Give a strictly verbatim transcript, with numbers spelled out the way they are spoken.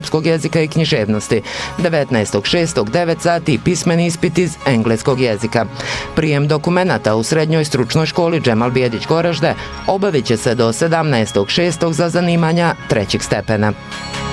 srpskog jezika i književnosti. devetnaestog šestog devet sati pismeni ispit iz engleskog jezika. Prijem dokumenata u srednjoj stručnoj školi Džemal Bijedić Goražde obavit će se do sedamnaestog šestog za zanimanja trećeg stepena.